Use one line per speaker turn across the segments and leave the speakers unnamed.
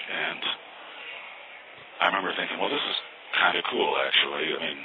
And I remember thinking, well, this is kind of cool, actually. I mean,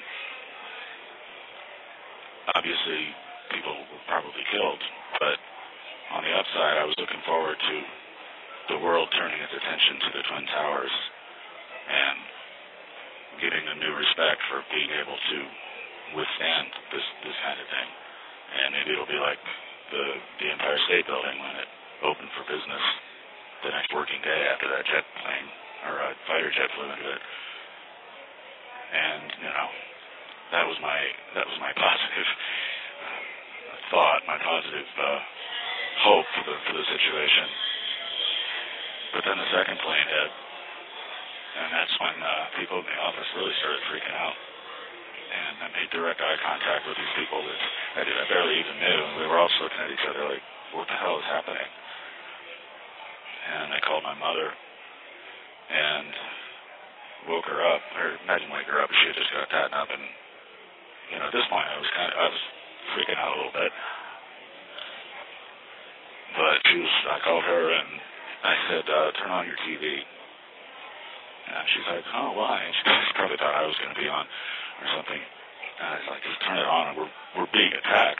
obviously, people were probably killed, but on the upside, I was looking forward to the world turning its attention to the Twin Towers and giving them new respect for being able to withstand this kind of thing. And maybe it'll be like the Empire State Building when it opened for business the next working day after that jet plane or a fighter jet flew into it. And that was my positive thought, my positive hope for the situation. But then the second plane hit, and that's when people in the office really started freaking out. And I made direct eye contact with these people that I barely even knew, and we were all looking at each other like, what the hell is happening? And I called my mother and woke her up, or imagine wake her up, she had just got gotten up, and at this point I was freaking out a little bit. But I called her and I said, turn on your TV. And she's like, oh, why? And she probably thought I was going to be on or something. And I was like, just turn it on, and we're being attacked.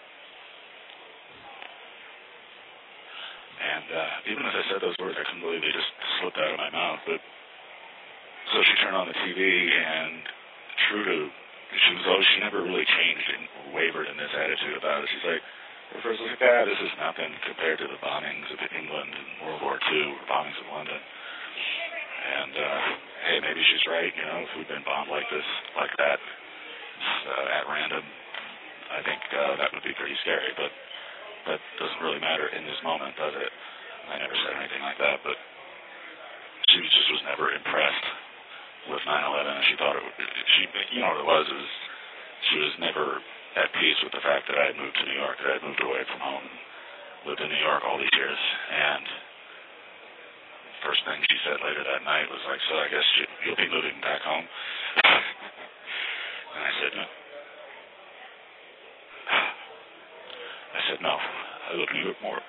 And even as I said those words, I couldn't believe they just slipped out of my mouth. But so she turned on the TV, and she never really changed and wavered in this attitude about it. She's like, at first I was like, this is nothing compared to the bombings of England in World War II, or bombings of London. And hey, maybe she's right. If we'd been bombed like that, at random, I think that would be pretty scary. But that doesn't really matter in this moment, does it? I never said anything like that, but she just was never impressed with 9/11, and she thought what it was she was never at peace with the fact that I had moved to New York, that I had moved away from home, and lived in New York all these years. And first thing she said later that night was like, so I guess you'll be moving back home? And I said, no. No, I love New York more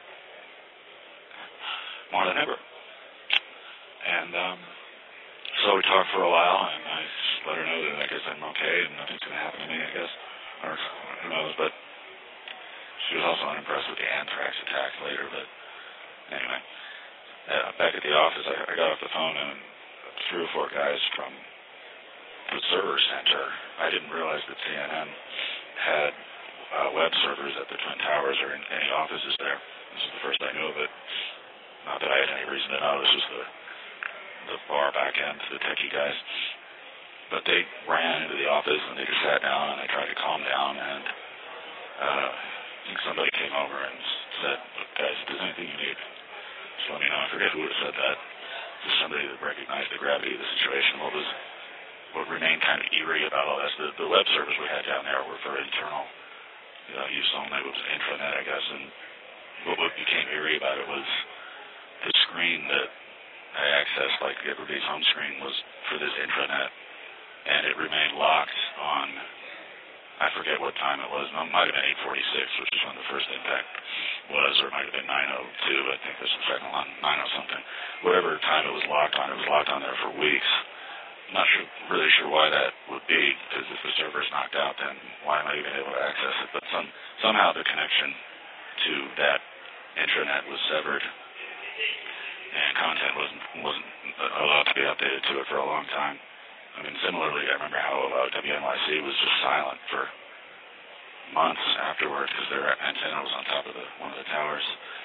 than ever. And so we talked for a while, and I just let her know that I guess I'm okay and nothing's going to happen to me, I guess. Or who knows, but she was also unimpressed with the anthrax attack later. But anyway, back at the office, I got off the phone, and 3 or 4 guys from the server center, I didn't realize that CNN had web servers at the Twin Towers or in any offices there. This is the first I knew of it. Not that I had any reason to know. This was the bar back end, the techie guys. But they ran into the office, and they just sat down, and they tried to calm down, and I think somebody came over and said, look, guys, if there's anything you need, just let me know. I forget who would have said that. Just somebody that recognized the gravity of the situation. What remained kind of eerie about all this, the web servers we had down there were for internal use only. It was an intranet, I guess, and what became eerie about it was the screen that I accessed, like everybody's home screen, was for this intranet, and it remained locked on, I forget what time it was. No, it might have been 8:46, which is when the first impact was, or it might have been 9:02. I think there's a second one, 9:00 something. Whatever time it was locked on there for weeks. Not really sure why that would be, because if the server's knocked out, then why am I even able to access it? But somehow the connection to that intranet was severed, and content wasn't allowed to be updated to it for a long time. I mean, similarly, I remember how WNYC was just silent for months afterwards because their antenna was on top of one of the towers.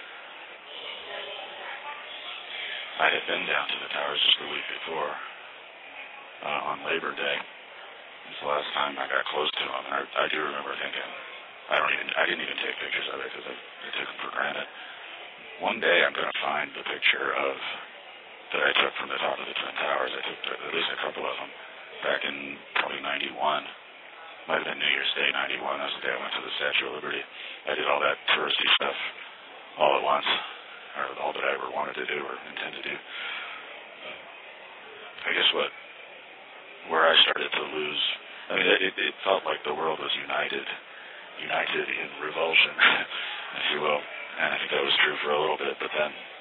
I had been down to the towers just the week before. On Labor Day. It's the last time I got close to them. And I do remember thinking, I didn't even take pictures of it because I took them for granted. One day I'm going to find the picture that I took from the top of the Twin Towers. I took at least a couple of them back in probably 91. Might have been New Year's Day 91. That was the day I went to the Statue of Liberty. I did all that touristy stuff all at once, or all that I ever wanted to do or intend to do. I guess where I started to lose, I mean, it felt like the world was united in revulsion, if you will. And I think that was true for a little bit, but then